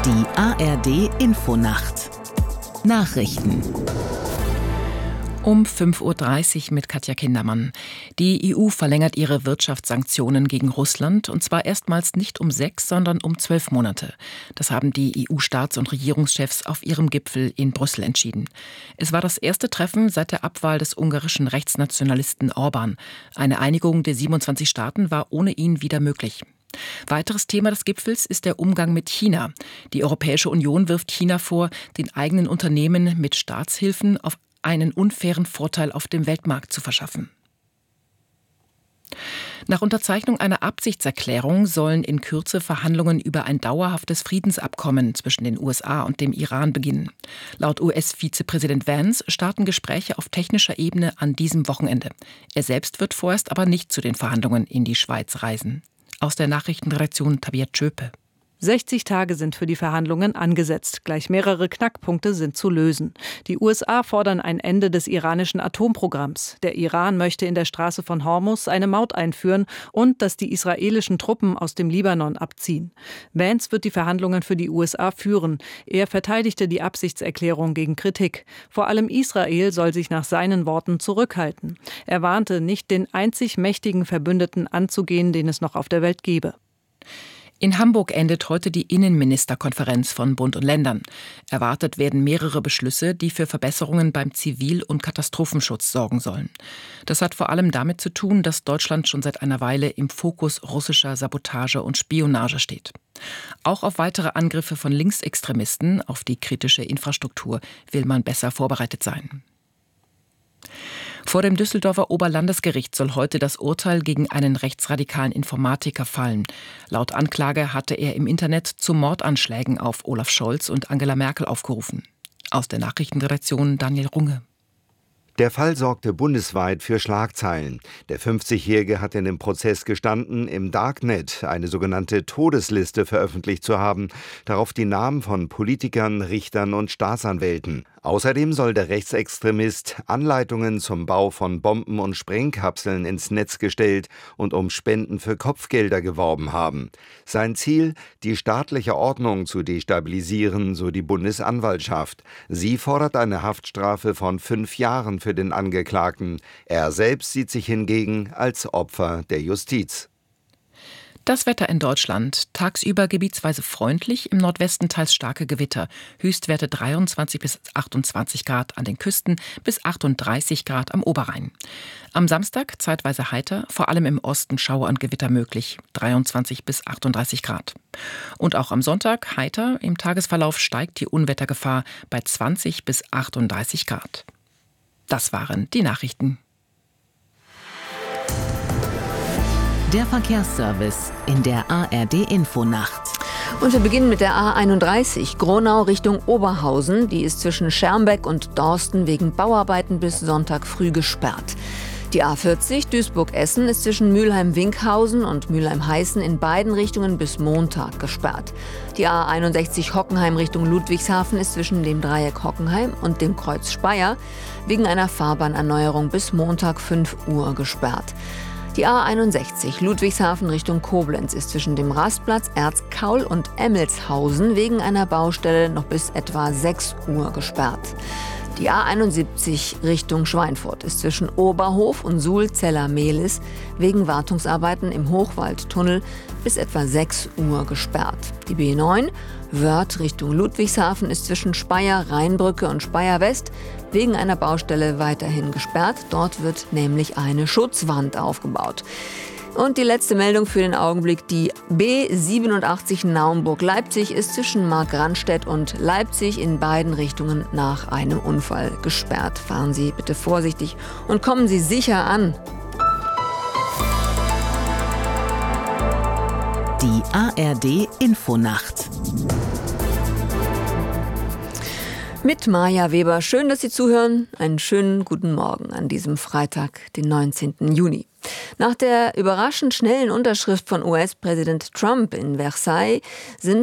Die ARD-Infonacht Nachrichten Um 5:30 Uhr mit Katja Kindermann. Die EU verlängert ihre Wirtschaftssanktionen gegen Russland, und zwar erstmals nicht um 6, sondern um 12 Monate. Das haben die EU-Staats- und Regierungschefs auf ihrem Gipfel in Brüssel entschieden. Es war das erste Treffen seit der Abwahl des ungarischen Rechtsnationalisten Orbán. Eine Einigung der 27 Staaten war ohne ihn wieder möglich. Weiteres Thema des Gipfels ist der Umgang mit China. Die Europäische Union wirft China vor, den eigenen Unternehmen mit Staatshilfen auf einen unfairen Vorteil auf dem Weltmarkt zu verschaffen. Nach Unterzeichnung einer Absichtserklärung sollen in Kürze Verhandlungen über ein dauerhaftes Friedensabkommen zwischen den USA und dem Iran beginnen. Laut US-Vizepräsident Vance starten Gespräche auf technischer Ebene an diesem Wochenende. Er selbst wird vorerst aber nicht zu den Verhandlungen in die Schweiz reisen. Aus der Nachrichtenredaktion Tabea Tschöpe. 60 Tage sind für die Verhandlungen angesetzt. Gleich mehrere Knackpunkte sind zu lösen. Die USA fordern ein Ende des iranischen Atomprogramms. Der Iran möchte in der Straße von Hormuz eine Maut einführen und dass die israelischen Truppen aus dem Libanon abziehen. Vance wird die Verhandlungen für die USA führen. Er verteidigte die Absichtserklärung gegen Kritik. Vor allem Israel soll sich nach seinen Worten zurückhalten. Er warnte, nicht den einzig mächtigen Verbündeten anzugehen, den es noch auf der Welt gebe. In Hamburg endet heute die Innenministerkonferenz von Bund und Ländern. Erwartet werden mehrere Beschlüsse, die für Verbesserungen beim Zivil- und Katastrophenschutz sorgen sollen. Das hat vor allem damit zu tun, dass Deutschland schon seit einer Weile im Fokus russischer Sabotage und Spionage steht. Auch auf weitere Angriffe von Linksextremisten auf die kritische Infrastruktur will man besser vorbereitet sein. Vor dem Düsseldorfer Oberlandesgericht soll heute das Urteil gegen einen rechtsradikalen Informatiker fallen. Laut Anklage hatte er im Internet zu Mordanschlägen auf Olaf Scholz und Angela Merkel aufgerufen. Aus der Nachrichtenredaktion Daniel Runge. Der Fall sorgte bundesweit für Schlagzeilen. Der 50-Jährige hat in dem Prozess gestanden, im Darknet eine sogenannte Todesliste veröffentlicht zu haben, darauf die Namen von Politikern, Richtern und Staatsanwälten. Außerdem soll der Rechtsextremist Anleitungen zum Bau von Bomben und Sprengkapseln ins Netz gestellt und um Spenden für Kopfgelder geworben haben. Sein Ziel, die staatliche Ordnung zu destabilisieren, so die Bundesanwaltschaft. Sie fordert eine Haftstrafe von 5 Jahren für den Angeklagten. Er selbst sieht sich hingegen als Opfer der Justiz. Das Wetter in Deutschland. Tagsüber gebietsweise freundlich, im Nordwesten teils starke Gewitter. Höchstwerte 23 bis 28 Grad an den Küsten, bis 38 Grad am Oberrhein. Am Samstag zeitweise heiter, vor allem im Osten Schauer und Gewitter möglich, 23 bis 38 Grad. Und auch am Sonntag heiter, im Tagesverlauf steigt die Unwettergefahr bei 20 bis 38 Grad. Das waren die Nachrichten. Der Verkehrsservice in der ARD-Infonacht. Und wir beginnen mit der A31 Gronau Richtung Oberhausen. Die ist zwischen Schermbeck und Dorsten wegen Bauarbeiten bis Sonntag früh gesperrt. Die A40 Duisburg-Essen ist zwischen Mülheim-Winkhausen und Mülheim-Heißen in beiden Richtungen bis Montag gesperrt. Die A61 Hockenheim Richtung Ludwigshafen ist zwischen dem Dreieck Hockenheim und dem Kreuz Speyer wegen einer Fahrbahnerneuerung bis Montag 5 Uhr gesperrt. Die A61 Ludwigshafen Richtung Koblenz ist zwischen dem Rastplatz Erzkaul und Emmelshausen wegen einer Baustelle noch bis etwa 6 Uhr gesperrt. Die A71 Richtung Schweinfurt ist zwischen Oberhof und Sulzeller-Mehlis wegen Wartungsarbeiten im Hochwaldtunnel bis etwa 6 Uhr gesperrt. Die B9 Wörth Richtung Ludwigshafen ist zwischen Speyer, Rheinbrücke und Speyer West wegen einer Baustelle weiterhin gesperrt. Dort wird nämlich eine Schutzwand aufgebaut. Und die letzte Meldung für den Augenblick, die B87 Naumburg-Leipzig ist zwischen Markranstädt und Leipzig in beiden Richtungen nach einem Unfall gesperrt. Fahren Sie bitte vorsichtig und kommen Sie sicher an. Die ARD-Infonacht. Mit Maja Weber. Schön, dass Sie zuhören. Einen schönen guten Morgen an diesem Freitag, den 19. Juni. Nach der überraschend schnellen Unterschrift von US-Präsident Trump in Versailles sind